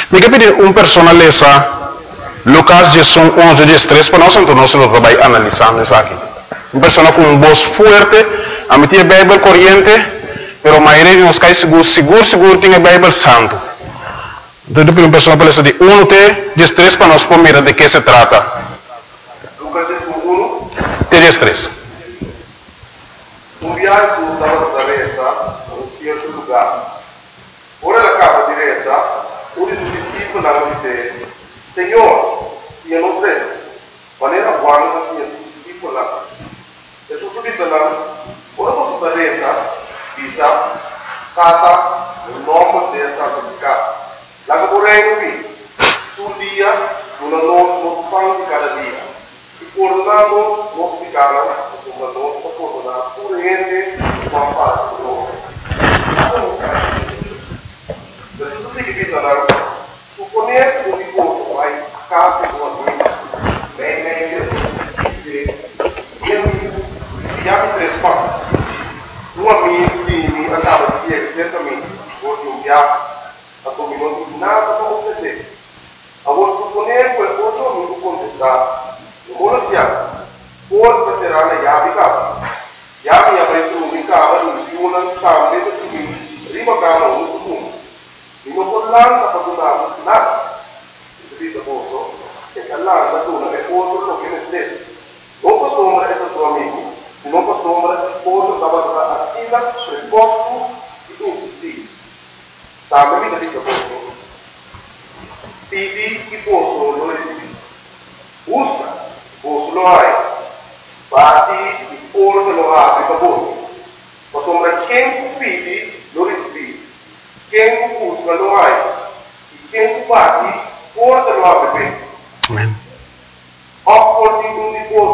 Mi capite un personalesa, Lucas Jesús 11:3, para nosotros no se lo vai analizando eso aquí. Una persona con un voz fuerte, a meter la Biblia corriente, pero la mayoría de nos cae seguro tiene la Biblia santo. Entonces, una persona palesa de 1:3 para nos mirar de qué se trata. Lucas 1, 10:3. un viaggio dalla Nazareta a un certo lugar. Ora la capa diretta, uno dei suoi discepoli dice: Signore, io non credo, ma era buono che sia discepoli. E su tutti sanno, ora posso diretta, dice, Tata, un uomo deve santificare. La che vorrei qui, sul dia, una non fanno di cada dia. E coronando, non si cala, come non si coronare, pure niente, ma fare con loro. Per tutti che bisogna, supponere un ricordo ai capi di una vita, meglio, abbiamo tre spazi. Un amico mi andava a dire certamente, oggi un viaggio, a come non dico nada come te. A voi supponere quel cosa non può contestare. Non vuole piano. Forse sarà una chiave capo. Chiave avrete un cavo di una scambio di prima cavo un comune. E non può l'anno per donare nada. Capito posso? E l'anno dona è forse lo che ne stesso. Non posso essere tuo amico. Non posso essere a Sina per posto di insistire. Sabe mi capito posso? Pidi che posso lo resipi. Usa. Posso lo hai, batti il forno lo apri per voi. Ma sembra che pidi lo respiri, che busca lo hai, che batti forse lo apri bene. Amen. Apporti un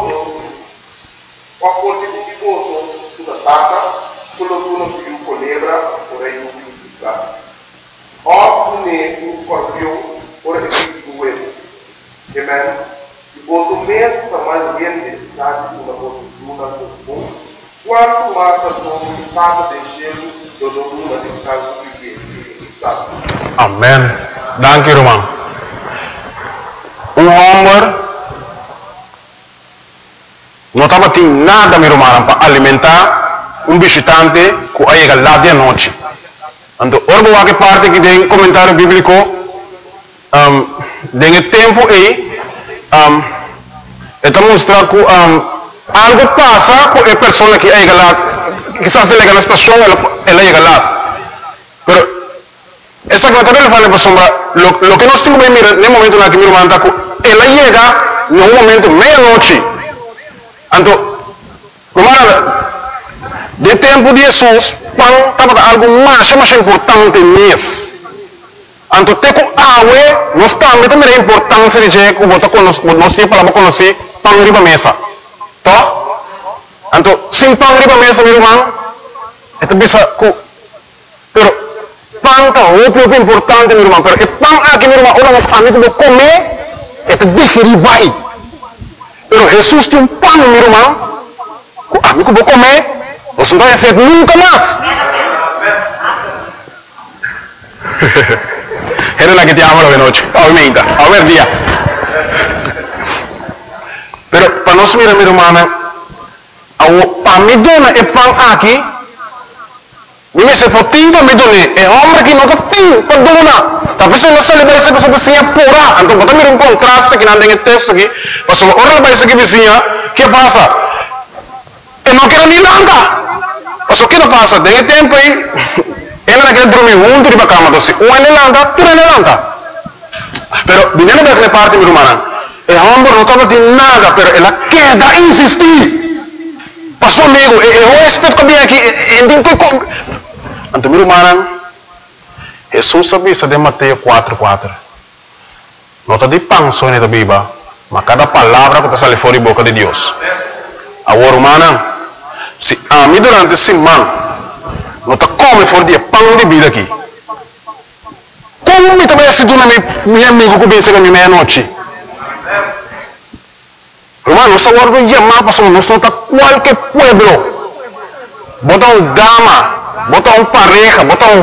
tifoso sulla tacca, quello di uno più colebra, vorrei un più piccato. Oppure un scorpione, vorrei più uovo. Amen. O mesmo tamanho de cidade de uma postura comum, quanto mais a sua estado de gelo do domínio de casa que Amen. Dank u, Roman. Um homem não estava tendo nada, meu irmão, para alimentar um visitante que chega lá de noite. Então, ora, que parte que tem comentário bíblico, tem tempo aí, esta mostra que algo passa com a pessoa que chega lá, quizás se chega na estação, ela chega lá. Mas essa coisa também fala para sombra, lo que nós temos que mirar no momento na que meu irmão está, ela chega no momento meia-noite. Então, de tempo de Jesus, quando estava algo mais importante mesmo. Então, tem que água, nós também é importância de dizer que nós temos para conhecer pão riba mesa. Tá? Então, sem pão riba mesa, meu irmão, é bisa que, pero pão é o importante, meu irmão, pero o pão aqui, meu irmão, orang amigo vou comer, é digerir vai. Pero Jesus tem um pão, meu irmão, que amigo vou comer, você não vai ser nunca mais. Era la que te amo de noche, obviamente, a ver día. Pero para nos mirar, mi hermana, para mí dona el pan aquí, me se potinga me doné, el hombre que no capín, perdona. Tal vez no se le va a decir que se vecina pura, entonces cuando mira un contraste que anda en el texto aquí, pues ahora le va a decir que vecina, ¿qué pasa? Que no quiero ni nada. Pues ¿qué no pasa? En el tiempo ahí, ela naquele dormir junto de cama, então um ele lanta, tu ele lanta. Pero viniendo daquela parte, minha irmã, o homem não estava de nada, pero ela quer insistir. Passou amigo, eu respeito que vem aqui, então minha irmã, Jesus sabia de Mateus 4:4. Não está de pão só na Bíblia, mas cada palavra que está saindo fora da boca de Deus. Agora, irmã, se a mim durante esse semana não está come fora de pão de vida aqui. Como me também se dona meu amigo que vem chegar meia-noite? Irmão, nós agora vamos chamar para nós não está qualquer pueblo. Bota gama, bota pareja, bota